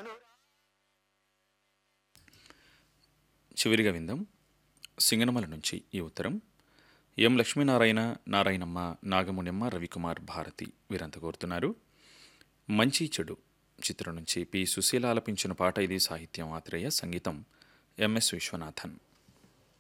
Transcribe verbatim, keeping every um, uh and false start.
చివరిగా విందాం సింగనమల నుంచి ఈ ఉత్తరం. ఎం లక్ష్మీనారాయణ, నారాయణమ్మ, నాగమునిమ్మ, రవికుమార్, భారతి వీరంతా కోరుతున్నారు. మంచి చెడు చిత్రం నుంచి పి సుశీల ఆలపించిన పాట ఇది. సాహిత్యం ఆత్రేయ, సంగీతం ఎంఎస్ విశ్వనాథన్.